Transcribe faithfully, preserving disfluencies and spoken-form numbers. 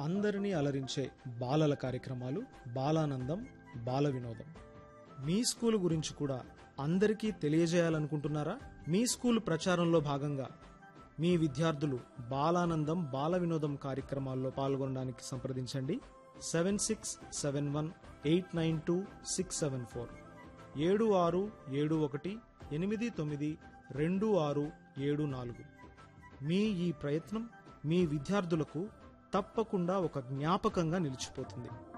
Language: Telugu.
అందరినీ అలరించే బాలల కార్యక్రమాలు బాలానందం బాల వినోదం. మీ స్కూలు గురించి కూడా అందరికీ తెలియజేయాలనుకుంటున్నారా? మీ స్కూలు ప్రచారంలో భాగంగా మీ విద్యార్థులు బాలానందం బాల వినోదం కార్యక్రమాల్లో పాల్గొనడానికి సంప్రదించండి. Seven six seven one eight nine two six seven four ఏడు ఆరు ఏడు ఒకటి ఎనిమిది తొమ్మిది రెండు ఆరు ఏడు నాలుగు. మీ ఈ ప్రయత్నం మీ విద్యార్థులకు తప్పకుండా ఒక జ్ఞాపకంగా నిలిచిపోతుంది.